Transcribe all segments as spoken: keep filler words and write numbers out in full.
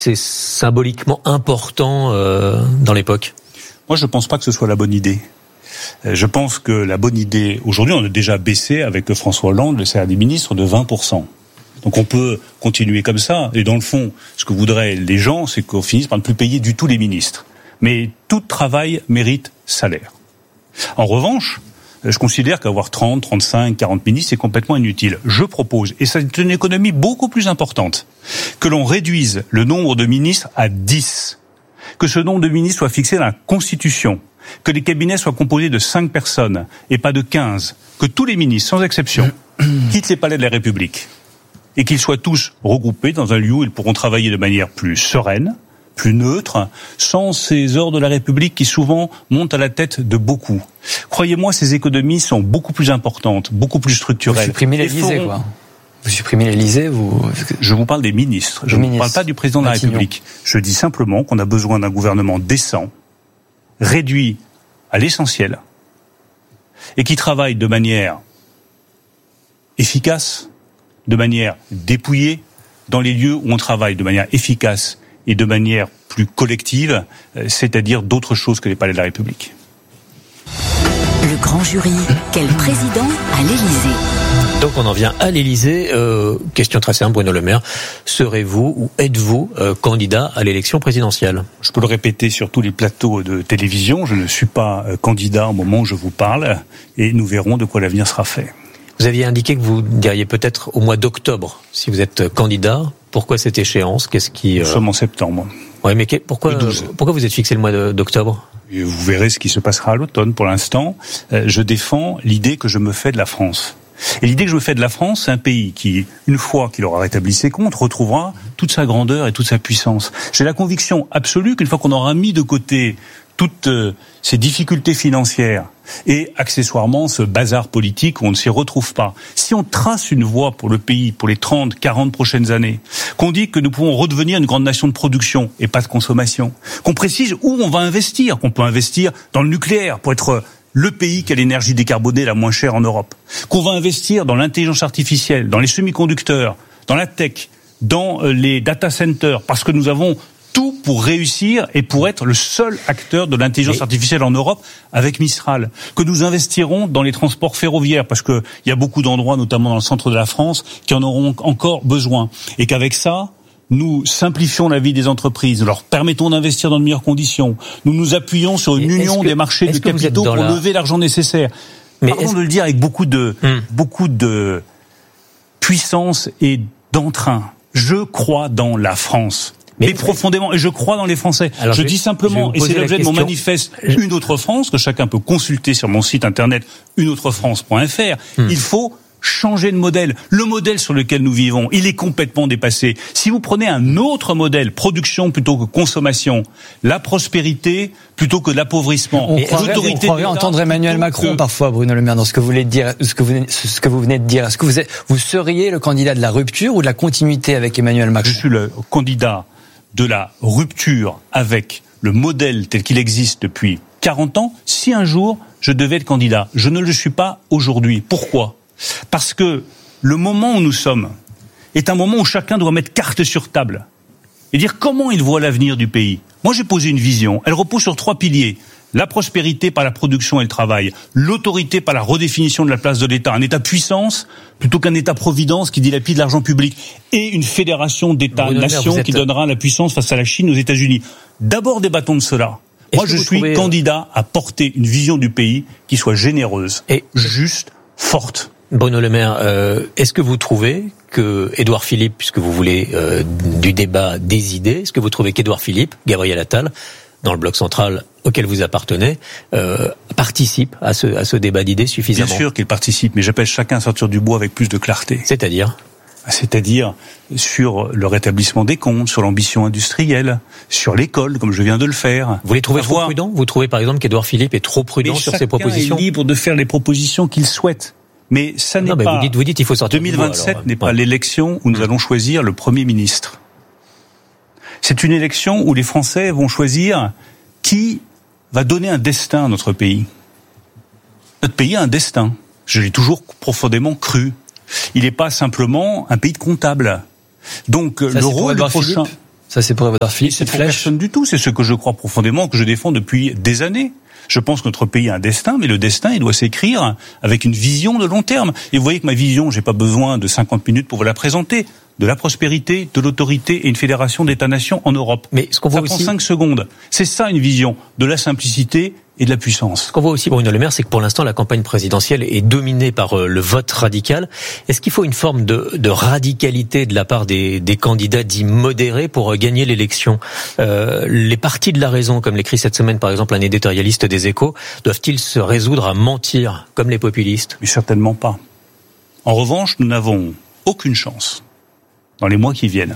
c'est symboliquement important euh, dans l'époque? Moi, je ne pense pas que ce soit la bonne idée. Je pense que la bonne idée, aujourd'hui, on a déjà baissé avec François Hollande le salaire des ministres de vingt pour cent. Donc on peut continuer comme ça. Et dans le fond, ce que voudraient les gens, c'est qu'on finisse par ne plus payer du tout les ministres. Mais tout travail mérite salaire. En revanche, je considère qu'avoir trente, trente-cinq, quarante ministres, c'est complètement inutile. Je propose, et c'est une économie beaucoup plus importante, que l'on réduise le nombre de ministres à dix. Que ce nombre de ministres soit fixé dans la Constitution. Que les cabinets soient composés de cinq personnes et pas de quinze. Que tous les ministres, sans exception, quittent les palais de la République. Et qu'ils soient tous regroupés dans un lieu où ils pourront travailler de manière plus sereine, plus neutre, sans ces heures de la République qui souvent montent à la tête de beaucoup. Croyez-moi, ces économies sont beaucoup plus importantes, beaucoup plus structurelles. Vous supprimez l'Élysée, feront... quoi. Vous supprimez l'Élysée, vous... Je vous parle des ministres, je ne parle pas du président de la Matignon. République. Je dis simplement qu'on a besoin d'un gouvernement décent, réduit à l'essentiel, et qui travaille de manière efficace, de manière dépouillée, dans les lieux où on travaille de manière efficace et de manière plus collective, c'est-à-dire d'autres choses que les palais de la République. Le grand jury, quel président à l'Élysée? Donc on en vient à l'Élysée. Euh, question très simple, Bruno Le Maire. Serez-vous ou êtes-vous euh, candidat à l'élection présidentielle? Je peux le répéter sur tous les plateaux de télévision. Je ne suis pas euh, candidat au moment où je vous parle. Et nous verrons de quoi l'avenir sera fait. Vous aviez indiqué que vous diriez peut-être au mois d'octobre, si vous êtes candidat. Pourquoi cette échéance? Qu'est-ce qui... Euh... Nous sommes en septembre. Oui, mais pourquoi, pourquoi vous êtes fixé le mois d'octobre? Vous verrez ce qui se passera à l'automne. Pour l'instant, euh, je défends l'idée que je me fais de la France. Et l'idée que je me fais de la France, c'est un pays qui, une fois qu'il aura rétabli ses comptes, retrouvera toute sa grandeur et toute sa puissance. J'ai la conviction absolue qu'une fois qu'on aura mis de côté toutes euh, ces difficultés financières et accessoirement ce bazar politique où on ne s'y retrouve pas, si on trace une voie pour le pays pour les trente, quarante prochaines années, qu'on dit que nous pouvons redevenir une grande nation de production et pas de consommation, qu'on précise où on va investir, qu'on peut investir dans le nucléaire pour être le pays qui a l'énergie décarbonée la moins chère en Europe, qu'on va investir dans l'intelligence artificielle, dans les semi-conducteurs, dans la tech, dans les data centers, parce que nous avons tout pour réussir et pour être le seul acteur de l'intelligence et... artificielle en Europe avec Mistral. Que nous investirons dans les transports ferroviaires, parce qu'il y a beaucoup d'endroits, notamment dans le centre de la France, qui en auront encore besoin. Et qu'avec ça, nous simplifions la vie des entreprises, nous leur permettons d'investir dans de meilleures conditions. Nous nous appuyons sur une union que, des marchés de capitaux pour la... lever l'argent nécessaire. Mais Pardon de le dire avec beaucoup de, hum. beaucoup de puissance et d'entrain. Je crois dans la France. Mais, mais profondément, et je crois dans les Français. Alors je, je dis simplement, et c'est l'objet de mon manifeste je... Une autre France, que chacun peut consulter sur mon site internet une autre france point f r, hum. il faut changer de modèle. Le modèle sur lequel nous vivons, il est complètement dépassé. Si vous prenez un autre modèle, production plutôt que consommation, la prospérité plutôt que l'appauvrissement, on croirait, on croirait entendre Emmanuel Macron que... parfois, Bruno Le Maire, dans ce que vous venez de dire, ce que vous, ce que vous venez de dire. Est-ce que vous, êtes, vous seriez le candidat de la rupture ou de la continuité avec Emmanuel Macron? Je suis le candidat de la rupture avec le modèle tel qu'il existe depuis quarante ans, si un jour je devais être candidat. Je ne le suis pas aujourd'hui. Pourquoi ? Parce que le moment où nous sommes est un moment où chacun doit mettre carte sur table et dire comment il voit l'avenir du pays. Moi, j'ai posé une vision. Elle repose sur trois piliers. La prospérité par la production et le travail. L'autorité par la redéfinition de la place de l'État. Un État-puissance plutôt qu'un État-providence qui dilapide l'argent public. Et une fédération d'États-nations êtes... qui donnera la puissance face à la Chine, aux États-Unis. D'abord, débattons de cela. Est-ce Moi, je suis trouvez... candidat à porter une vision du pays qui soit généreuse, et juste, forte. Bruno Le Maire, euh, est-ce que vous trouvez que Édouard Philippe, puisque vous voulez euh, du débat des idées, est-ce que vous trouvez qu'Édouard Philippe, Gabriel Attal, dans le bloc central auquel vous appartenez, euh, participe à ce, à ce débat d'idées suffisamment? Bien sûr qu'il participe, mais j'appelle chacun à sortir du bois avec plus de clarté. C'est-à-dire ? C'est-à-dire sur le rétablissement des comptes, sur l'ambition industrielle, sur l'école, comme je viens de le faire. Vous les trouvez Avoir... trop prudents ? Vous trouvez par exemple qu'Édouard Philippe est trop prudent mais sur ses propositions ? Chacun est libre de faire les propositions qu'il souhaite. Mais ça n'est non, mais pas. Vous dites, vous dites, il faut sortir deux mille vingt-sept du bois, alors, n'est ouais. pas l'élection où nous mmh. allons choisir le Premier ministre. C'est une élection où les Français vont choisir qui va donner un destin à notre pays. Notre pays a un destin. Je l'ai toujours profondément cru. Il n'est pas simplement un pays de comptables. Donc ça, l'euro, le prochain. Ça, c'est pour Édouard Philippe. C'est pour personne du tout. C'est ce que je crois profondément, que je défends depuis des années. Je pense que notre pays a un destin, mais le destin, il doit s'écrire avec une vision de long terme. Et vous voyez que ma vision, j'ai pas besoin de cinquante minutes pour vous la présenter. De la prospérité, de l'autorité et une fédération d'États-nations en Europe. Mais ce qu'on voit ça aussi... prend cinq secondes. C'est ça une vision, de la simplicité et de la puissance. Ce qu'on voit aussi, Bruno Le Maire, c'est que pour l'instant, la campagne présidentielle est dominée par euh, le vote radical. Est-ce qu'il faut une forme de, de radicalité de la part des, des candidats dits modérés pour euh, gagner l'élection ? euh, Les partis de la raison, comme l'écrit cette semaine par exemple un éditorialiste des Échos, doivent-ils se résoudre à mentir comme les populistes ? Mais certainement pas. En revanche, nous n'avons aucune chance dans les mois qui viennent,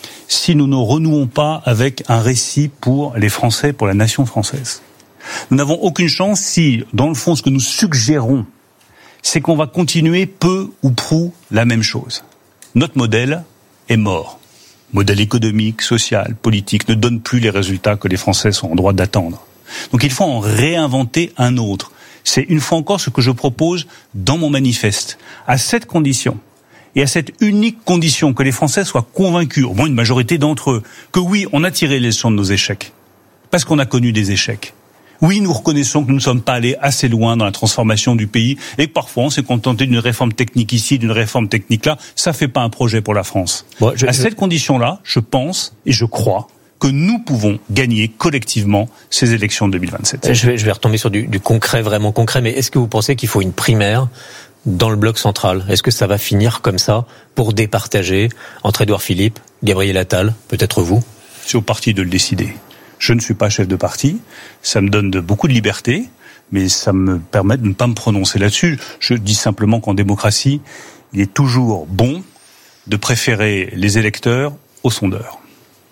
si nous ne renouons pas avec un récit pour les Français, pour la nation française. Nous n'avons aucune chance si, dans le fond, ce que nous suggérons, c'est qu'on va continuer peu ou prou la même chose. Notre modèle est mort. Modèle économique, social, politique ne donne plus les résultats que les Français sont en droit d'attendre. Donc il faut en réinventer un autre. C'est une fois encore ce que je propose dans mon manifeste. À cette condition, et à cette unique condition que les Français soient convaincus, au moins une majorité d'entre eux, que oui, on a tiré les leçons de nos échecs, parce qu'on a connu des échecs. Oui, nous reconnaissons que nous ne sommes pas allés assez loin dans la transformation du pays, et que parfois on s'est contenté d'une réforme technique ici, d'une réforme technique là, ça fait pas un projet pour la France. Bon, je, à je... cette condition-là, je pense et je crois que nous pouvons gagner collectivement ces élections de deux mille vingt-sept. Je vais, je vais retomber sur du, du concret, vraiment concret, mais est-ce que vous pensez qu'il faut une primaire dans le bloc central? Est-ce que ça va finir comme ça pour départager entre Édouard Philippe, Gabriel Attal, peut-être vous? C'est au parti de le décider. Je ne suis pas chef de parti, ça me donne de beaucoup de liberté, mais ça me permet de ne pas me prononcer là-dessus. Je dis simplement qu'en démocratie, il est toujours bon de préférer les électeurs aux sondeurs.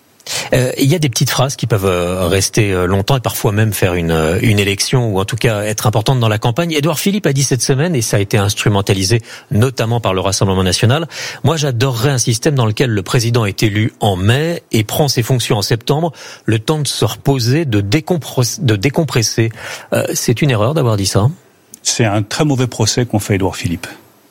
Euh, il y a des petites phrases qui peuvent rester longtemps et parfois même faire une, une élection ou en tout cas être importantes dans la campagne. Édouard Philippe a dit cette semaine, et ça a été instrumentalisé notamment par le Rassemblement national, « Moi j'adorerais un système dans lequel le président est élu en mai et prend ses fonctions en septembre, le temps de se reposer, de, décompres- de décompresser. Euh, » C'est une erreur d'avoir dit ça? C'est un très mauvais procès qu'ont fait Édouard Philippe.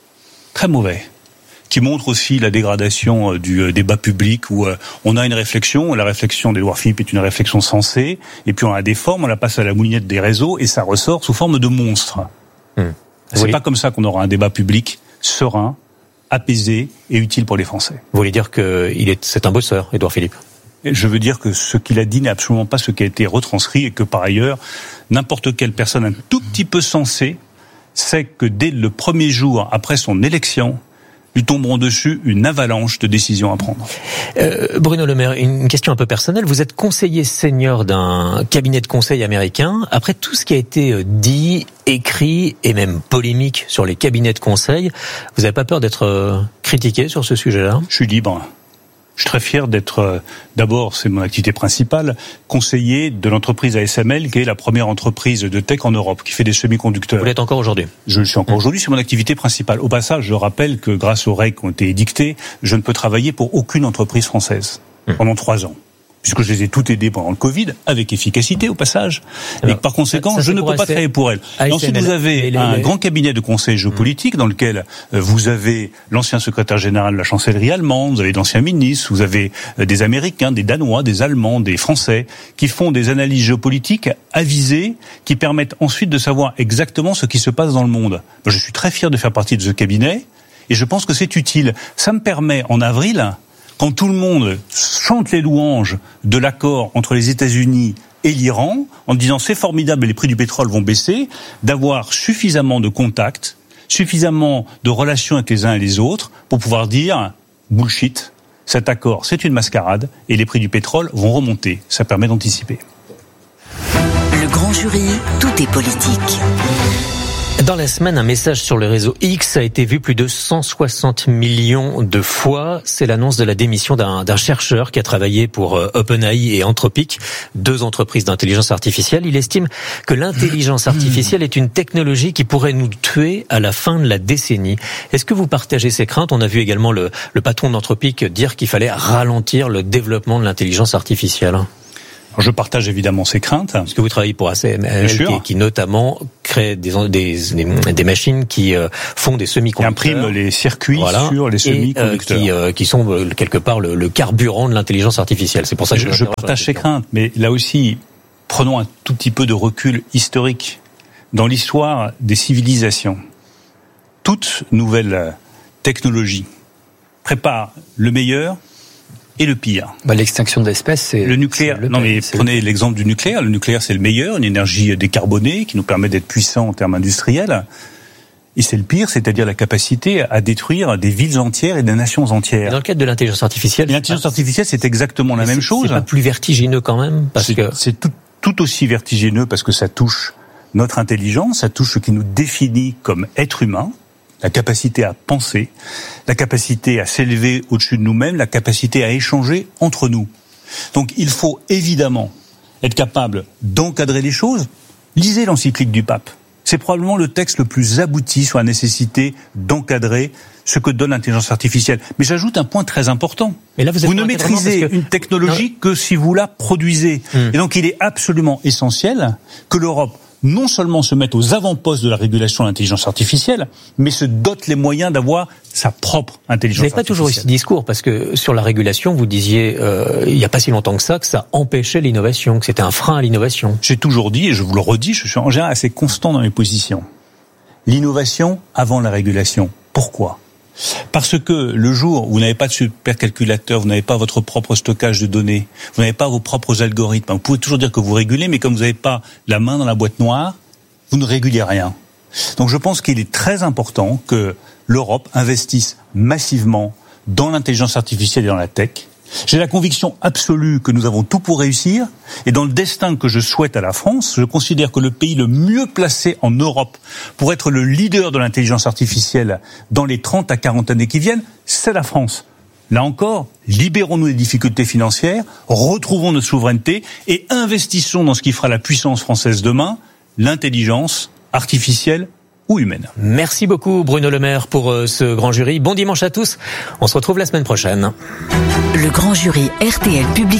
Très mauvais. Qui montre aussi la dégradation du débat public où on a une réflexion, la réflexion d'Édouard Philippe est une réflexion sensée, et puis on a des formes, on la passe à la moulinette des réseaux, et ça ressort sous forme de monstre. Mmh. C'est oui. Pas comme ça qu'on aura un débat public serein, apaisé et utile pour les Français. Vous voulez dire que il est, c'est un bosseur, Édouard Philippe? Je veux dire que ce qu'il a dit n'est absolument pas ce qui a été retranscrit, et que par ailleurs, n'importe quelle personne un tout petit peu sensée sait que dès le premier jour après son élection, lui tomberont dessus une avalanche de décisions à prendre. Euh, Bruno Le Maire, une question un peu personnelle. Vous êtes conseiller senior d'un cabinet de conseil américain. Après tout ce qui a été dit, écrit et même polémique sur les cabinets de conseil, vous n'avez pas peur d'être critiqué sur ce sujet-là? Je suis libre. Je suis très fier d'être, d'abord, c'est mon activité principale, conseiller de l'entreprise A S M L, qui est la première entreprise de tech en Europe, qui fait des semi-conducteurs. Vous l'êtes encore aujourd'hui? Je le suis encore mmh. aujourd'hui, c'est mon activité principale. Au passage, je rappelle que grâce aux règles qui ont été édictées, je ne peux travailler pour aucune entreprise française mmh. pendant trois ans. Puisque je les ai toutes aidées pendant le Covid, avec efficacité au passage, alors, et que par conséquent, ça, ça je ne peux pas travailler pour elles. A S M L. Ensuite, vous avez les, les, un les... grand cabinet de conseil géopolitique mmh. dans lequel vous avez l'ancien secrétaire général de la chancellerie allemande, vous avez d'anciens ministres, vous avez des Américains, des Danois, des Allemands, des Français, qui font des analyses géopolitiques avisées, qui permettent ensuite de savoir exactement ce qui se passe dans le monde. Je suis très fier de faire partie de ce cabinet, et je pense que c'est utile. Ça me permet, en avril, quand tout le monde chante les louanges de l'accord entre les États-Unis et l'Iran, en disant c'est formidable, les prix du pétrole vont baisser, d'avoir suffisamment de contacts, suffisamment de relations avec les uns et les autres pour pouvoir dire bullshit, cet accord c'est une mascarade et les prix du pétrole vont remonter. Ça permet d'anticiper. Le grand jury, tout est politique. Dans la semaine, un message sur le réseau X a été vu plus de cent soixante millions de fois. C'est l'annonce de la démission d'un, d'un chercheur qui a travaillé pour OpenAI et Anthropic, deux entreprises d'intelligence artificielle. Il estime que l'intelligence artificielle est une technologie qui pourrait nous tuer à la fin de la décennie. Est-ce que vous partagez ces craintes? On a vu également le, le patron d'Anthropic dire qu'il fallait ralentir le développement de l'intelligence artificielle. Alors, je partage évidemment ces craintes. Parce que vous travaillez pour A C M L, qui, qui notamment crée des, des, des, des machines qui euh, font des semi-conducteurs. Qui impriment les circuits voilà, sur les semi-conducteurs. Et, euh, qui, euh, qui sont euh, quelque part le, le carburant de l'intelligence artificielle. C'est pour ça que je, je partage ces craintes. Mais là aussi, prenons un tout petit peu de recul historique. Dans l'histoire des civilisations, toute nouvelle technologie prépare le meilleur et le pire. Bah, l'extinction de l'espèce, c'est le nucléaire. C'est le non, mais c'est prenez le... l'exemple du nucléaire. Le nucléaire, c'est le meilleur, une énergie décarbonée qui nous permet d'être puissants en termes industriels. Et c'est le pire, c'est-à-dire la capacité à détruire des villes entières et des nations entières. Et dans le cadre de l'intelligence artificielle, l'intelligence artificielle, c'est exactement la même chose. C'est pas plus vertigineux quand même, parce c'est, que c'est tout, tout aussi vertigineux parce que ça touche notre intelligence, ça touche ce qui nous définit comme être humain. La capacité à penser, la capacité à s'élever au-dessus de nous-mêmes, la capacité à échanger entre nous. Donc il faut évidemment être capable d'encadrer les choses. Lisez l'encyclique du pape. C'est probablement le texte le plus abouti sur la nécessité d'encadrer ce que donne l'intelligence artificielle. Mais j'ajoute un point très important. Mais là, vous, vous ne maîtrisez que... une technologie non. que si vous la produisez. Hum. Et donc il est absolument essentiel que l'Europe non seulement se mettre aux avant-postes de la régulation de l'intelligence artificielle, mais se dote les moyens d'avoir sa propre intelligence artificielle. Vous n'avez pas toujours eu ce discours, parce que sur la régulation, vous disiez, euh, il n'y a pas si longtemps que ça, que ça empêchait l'innovation, que c'était un frein à l'innovation. J'ai toujours dit, et je vous le redis, je suis en général assez constant dans mes positions. L'innovation avant la régulation. Pourquoi ? Parce que le jour où vous n'avez pas de supercalculateur, vous n'avez pas votre propre stockage de données, vous n'avez pas vos propres algorithmes, vous pouvez toujours dire que vous régulez, mais comme vous n'avez pas la main dans la boîte noire, vous ne régulez rien. Donc je pense qu'il est très important que l'Europe investisse massivement dans l'intelligence artificielle et dans la tech. J'ai la conviction absolue que nous avons tout pour réussir, et dans le destin que je souhaite à la France, je considère que le pays le mieux placé en Europe pour être le leader de l'intelligence artificielle dans les trente à quarante années qui viennent, c'est la France. Là encore, libérons-nous des difficultés financières, retrouvons notre souveraineté et investissons dans ce qui fera la puissance française demain, l'intelligence artificielle ou humaine. Merci beaucoup Bruno Le Maire pour ce grand jury. Bon dimanche à tous. On se retrouve la semaine prochaine. Le grand jury R T L Public